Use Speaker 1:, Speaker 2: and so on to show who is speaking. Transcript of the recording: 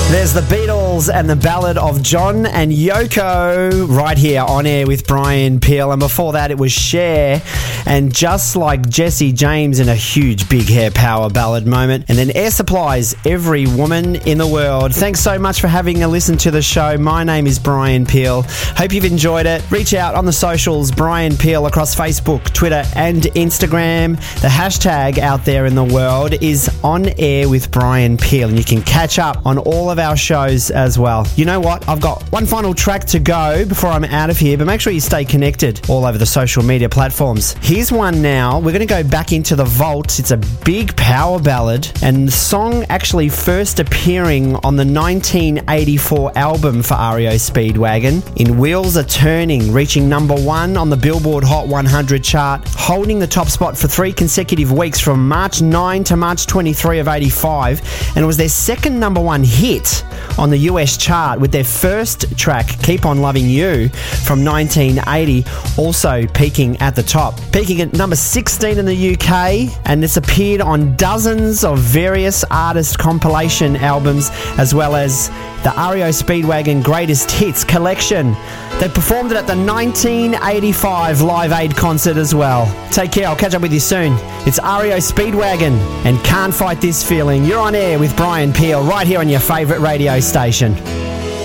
Speaker 1: There's the Beatles and the ballad of John and Yoko right here on air with Brian Peel. And before that, it was Cher and Just Like Jesse James in a huge big hair power ballad moment. And then Air Supply's Every Woman in the World. Thanks so much for having a listen to the show. My name is Brian Peel. Hope you've enjoyed it. Reach out on the socials, Brian Peel, across Facebook, Twitter and Instagram. The hashtag out there in the world is On Air with Brian Peel. And you can catch up on all of our shows as well. You know what? I've got one final track to go before I'm out of here, but make sure you stay connected all over the social media platforms. Here's one now. We're going to go back into the vault. It's a big power ballad, and the song actually first appearing on the 1984 album for REO Speedwagon, In Wheels Are Turning, reaching number 1 on the Billboard Hot 100 chart, holding the top spot for 3 consecutive weeks from March 9 to March 23 of 85, and it was their second number 1 hit on the US chart, with their first track, Keep On Loving You, from 1980, also peaking at the top. Peaking at number 16 in the UK, and it's appeared on dozens of various artist compilation albums, as well as the REO Speedwagon Greatest Hits collection. They performed it at the 1985 Live Aid concert as well. Take care, I'll catch up with you soon. It's REO Speedwagon and Can't Fight This Feeling. You're on air with Brian Peel right here on your favourite radio station.